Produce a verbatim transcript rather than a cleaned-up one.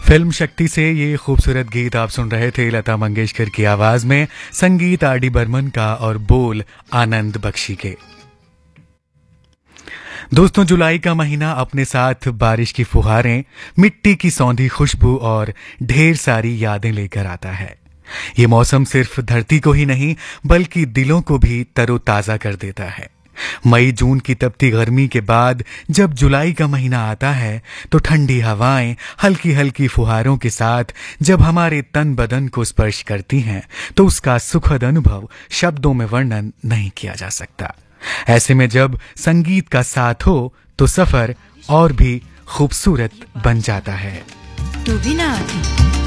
Film शक्ति से ये खूबसूरत गीत आप सुन रहे थे लता मंगेशकर की आवाज में, संगीत आर डी बर्मन का और बोल आनंद बख्शी के। दोस्तों, जुलाई का महीना अपने साथ बारिश की फुहारें, मिट्टी की सौंधी खुशबू और ढेर सारी यादें लेकर आता है। ये मौसम सिर्फ धरती को ही नहीं बल्कि दिलों को भी तरोताजा कर देता है। मई जून की तपती गर्मी के बाद जब जुलाई का महीना आता है तो ठंडी हवाएं हल्की हल्की फुहारों के साथ जब हमारे तन बदन को स्पर्श करती हैं तो उसका सुखद अनुभव शब्दों में वर्णन नहीं किया जा सकता। ऐसे में जब संगीत का साथ हो तो सफर और भी खूबसूरत बन जाता है। तू भी ना आती।